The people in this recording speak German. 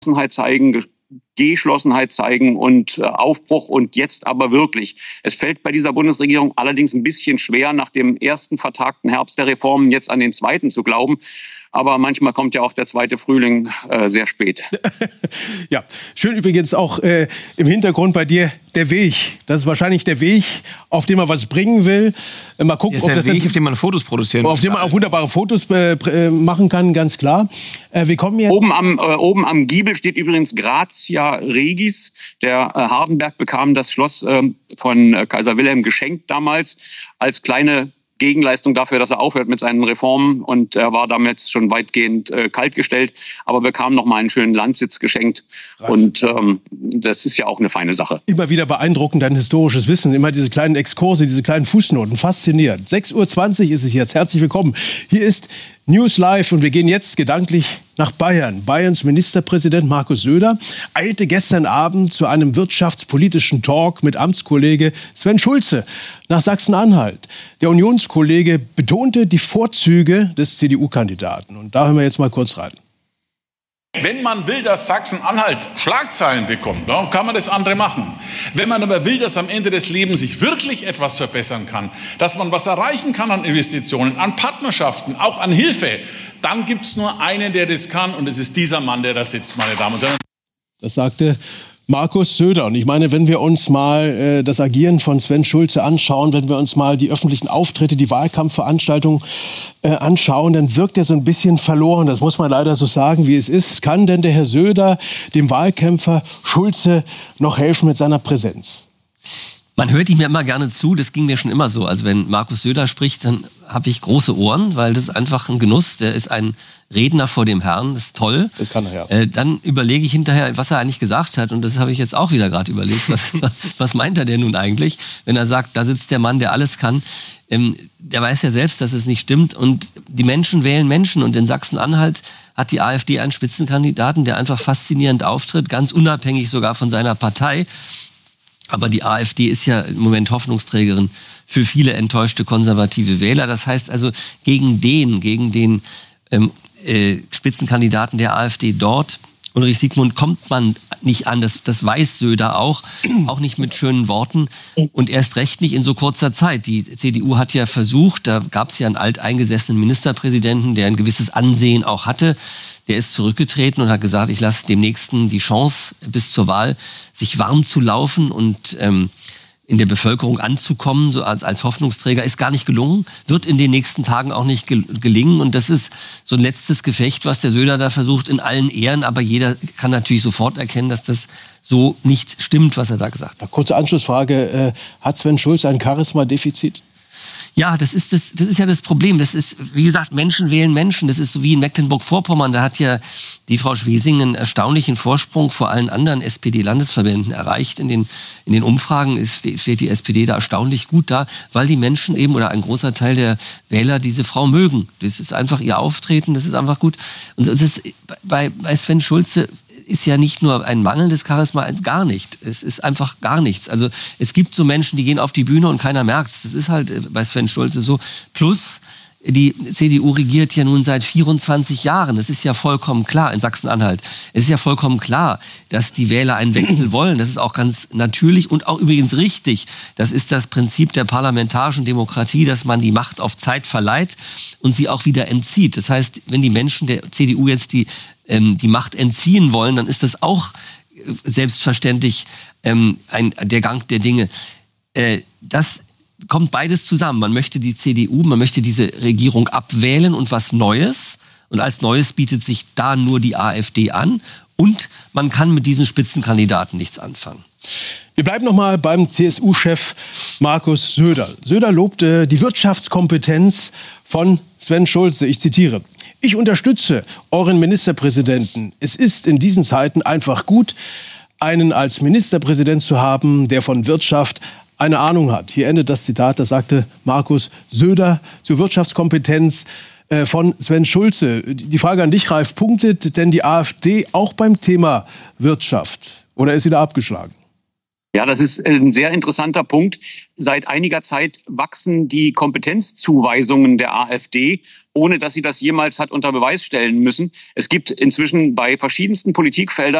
zeigen, Geschlossenheit zeigen und Aufbruch und jetzt aber wirklich. Es fällt bei dieser Bundesregierung allerdings ein bisschen schwer, nach dem ersten vertagten Herbst der Reformen jetzt an den zweiten zu glauben. Aber manchmal kommt ja auch der zweite Frühling sehr spät. Ja, schön übrigens auch im Hintergrund bei dir der Weg. Das ist wahrscheinlich der Weg, auf dem man was bringen will. Mal gucken, ob das Weg, auf dem man Fotos produzieren kann. Auf dem man auch wunderbare Fotos machen kann, ganz klar. Wir kommen jetzt oben am Giebel steht übrigens Gratia Regis. Der Hardenberg bekam das Schloss von Kaiser Wilhelm geschenkt damals als kleine Gegenleistung dafür, dass er aufhört mit seinen Reformen, und er war damit schon weitgehend kaltgestellt, aber bekam noch mal einen schönen Landsitz geschenkt. Und das ist ja auch eine feine Sache. Immer wieder beeindruckend, dein historisches Wissen, immer diese kleinen Exkurse, diese kleinen Fußnoten, faszinierend. 6:20 Uhr ist es jetzt, herzlich willkommen. Hier ist News Live und wir gehen jetzt gedanklich nach Bayern. Bayerns Ministerpräsident Markus Söder eilte gestern Abend zu einem wirtschaftspolitischen Talk mit Amtskollege Sven Schulze nach Sachsen-Anhalt. Der Unionskollege betonte die Vorzüge des CDU-Kandidaten. Und da hören wir jetzt mal kurz rein. Wenn man will, dass Sachsen-Anhalt Schlagzeilen bekommt, kann man das andere machen. Wenn man aber will, dass am Ende des Lebens sich wirklich etwas verbessern kann, dass man was erreichen kann an Investitionen, an Partnerschaften, auch an Hilfe, dann gibt es nur einen, der das kann, und es ist dieser Mann, der da sitzt, meine Damen und Herren. Das sagte Markus Söder. Und ich meine, wenn wir uns mal das Agieren von Sven Schulze anschauen, wenn wir uns mal die öffentlichen Auftritte, die Wahlkampfveranstaltungen anschauen, dann wirkt er so ein bisschen verloren. Das muss man leider so sagen, wie es ist. Kann denn der Herr Söder dem Wahlkämpfer Schulze noch helfen mit seiner Präsenz? Man hört ihm ja immer gerne zu, das ging mir schon immer so. Also wenn Markus Söder spricht, dann habe ich große Ohren, weil das ist einfach ein Genuss. Der ist ein Redner vor dem Herrn, das ist toll. Das kann er, ja. Dann überlege ich hinterher, was er eigentlich gesagt hat. Und das habe ich jetzt auch wieder gerade überlegt. Was meint er denn nun eigentlich, wenn er sagt, da sitzt der Mann, der alles kann. Der weiß ja selbst, dass es nicht stimmt. Und die Menschen wählen Menschen. Und in Sachsen-Anhalt hat die AfD einen Spitzenkandidaten, der einfach faszinierend auftritt, ganz unabhängig sogar von seiner Partei. Aber die AfD ist ja im Moment Hoffnungsträgerin für viele enttäuschte konservative Wähler. Das heißt also, gegen den Spitzenkandidaten der AfD dort, Ulrich Siegmund, kommt man nicht an. Das weiß Söder auch nicht mit schönen Worten und erst recht nicht in so kurzer Zeit. Die CDU hat ja versucht, da gab es ja einen alteingesessenen Ministerpräsidenten, der ein gewisses Ansehen auch hatte. Der ist zurückgetreten und hat gesagt, ich lasse dem Nächsten die Chance bis zur Wahl, sich warm zu laufen und in der Bevölkerung anzukommen, so als Hoffnungsträger. Ist gar nicht gelungen, wird in den nächsten Tagen auch nicht gelingen. Und das ist so ein letztes Gefecht, was der Söder da versucht, in allen Ehren. Aber jeder kann natürlich sofort erkennen, dass das so nicht stimmt, was er da gesagt hat. Kurze Anschlussfrage. Hat Sven Schulze ein Charisma-Defizit? Ja, das ist ja das Problem. Das ist, wie gesagt, Menschen wählen Menschen. Das ist so wie in Mecklenburg-Vorpommern. Da hat ja die Frau Schwesing einen erstaunlichen Vorsprung vor allen anderen SPD-Landesverbänden erreicht. In den Umfragen steht die SPD da erstaunlich gut da, weil die Menschen eben oder ein großer Teil der Wähler diese Frau mögen. Das ist einfach ihr Auftreten, das ist einfach gut. Und das ist, bei Sven Schulze ist ja nicht nur ein mangelndes Charisma, gar nicht. Es ist einfach gar nichts. Also es gibt so Menschen, die gehen auf die Bühne und keiner merkt's. Das ist halt bei Sven Schulze so. Plus, die CDU regiert ja nun seit 24 Jahren. Das ist ja vollkommen klar in Sachsen-Anhalt. Es ist ja vollkommen klar, dass die Wähler einen Wechsel wollen. Das ist auch ganz natürlich und auch übrigens richtig. Das ist das Prinzip der parlamentarischen Demokratie, dass man die Macht auf Zeit verleiht und sie auch wieder entzieht. Das heißt, wenn die Menschen der CDU jetzt die Macht entziehen wollen, dann ist das auch selbstverständlich der Gang der Dinge. Das kommt beides zusammen. Man möchte die CDU, man möchte diese Regierung abwählen und was Neues. Und als Neues bietet sich da nur die AfD an. Und man kann mit diesen Spitzenkandidaten nichts anfangen. Wir bleiben noch mal beim CSU-Chef Markus Söder. Söder lobte die Wirtschaftskompetenz von Sven Schulze. Ich zitiere: Ich unterstütze euren Ministerpräsidenten. Es ist in diesen Zeiten einfach gut, einen als Ministerpräsident zu haben, der von Wirtschaft eine Ahnung hat. Hier endet das Zitat, das sagte Markus Söder zur Wirtschaftskompetenz von Sven Schulze. Die Frage an dich, Ralf, punktet denn die AfD auch beim Thema Wirtschaft? Oder ist sie da abgeschlagen? Ja, das ist ein sehr interessanter Punkt. Seit einiger Zeit wachsen die Kompetenzzuweisungen der AfD, ohne dass sie das jemals hat unter Beweis stellen müssen. Es gibt inzwischen bei verschiedensten Politikfeldern